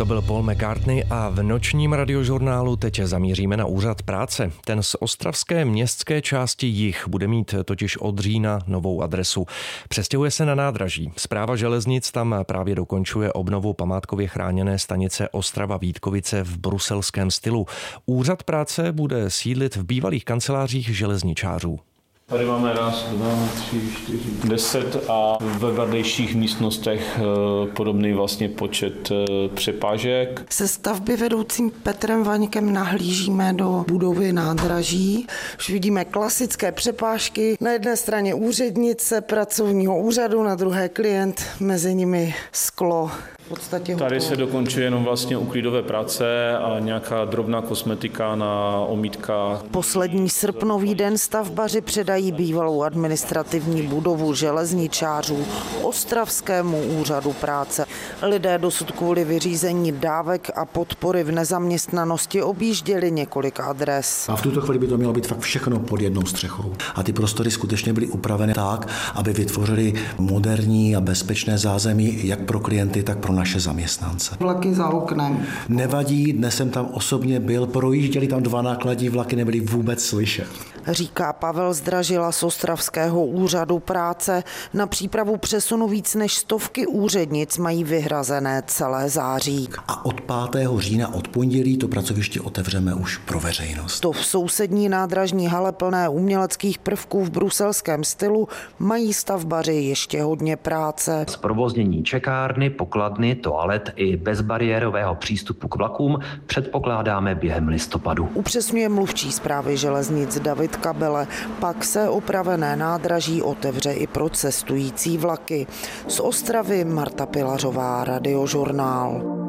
To byl Paul McCartney a v nočním radiožurnálu teď zamíříme na úřad práce. Ten z ostravské městské části Jih bude mít totiž od října novou adresu. Přestěhuje se na nádraží. Správa železnic tam právě dokončuje obnovu památkově chráněné stanice Ostrava-Vítkovice v bruselském stylu. Úřad práce bude sídlit v bývalých kancelářích železničářů. Tady máme 1, 2, 3, 4, 10 a ve vedlejších místnostech podobný vlastně počet přepážek. Se stavby vedoucím Petrem Vaňkem nahlížíme do budovy nádraží. Už vidíme klasické přepážky. Na jedné straně úřednice pracovního úřadu, na druhé klient, mezi nimi sklo. Tady se dokončuje jenom vlastně uklidové práce a nějaká drobná kosmetika na omítkách. Poslední srpnový den stavbaři předají bývalou administrativní budovu železničářů Ostravskému úřadu práce. Lidé dosud kvůli vyřízení dávek a podpory v nezaměstnanosti objížděli několik adres. A v tuto chvíli by to mělo být fakt všechno pod jednou střechou. A ty prostory skutečně byly upraveny tak, aby vytvořily moderní a bezpečné zázemí jak pro klienty, tak pro naše zaměstnance. Vlaky za oknem. Nevadí, dnes jsem tam osobně byl, projížděli tam 2 nákladní vlaky, nebyly vůbec slyšet. Říká Pavel Zdražila z Ostravského úřadu práce. Na přípravu přesunu víc než 100 úřednic mají vyhrazené celé září. A od 5. října, od pondělí, to pracoviště otevřeme už pro veřejnost. To v sousední nádražní hale plné uměleckých prvků v bruselském stylu mají stavbaři ještě hodně práce. Zprovoznění čekárny, pokladny, toalet i bezbariérového přístupu k vlakům předpokládáme během listopadu. Upřesňuje mluvčí správy železnic David Kabele. Pak se opravené nádraží otevře i pro cestující vlaky. Z Ostravy Marta Pilařová, Radiožurnál.